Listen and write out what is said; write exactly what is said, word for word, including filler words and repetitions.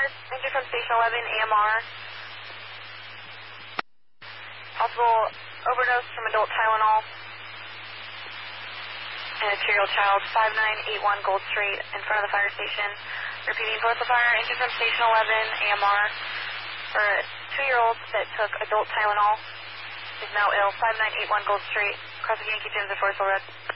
Entry from Station eleven, A M R. Possible overdose from adult Tylenol. An arterial child, five nine eight one Gold Street, in front of the fire station. Repeating, both the fire, entry from Station eleven, A M R. For a two-year-old that took adult Tylenol. Is now ill, five nine eight one Gold Street, across the Yankee Gyms at Forest Hill Road.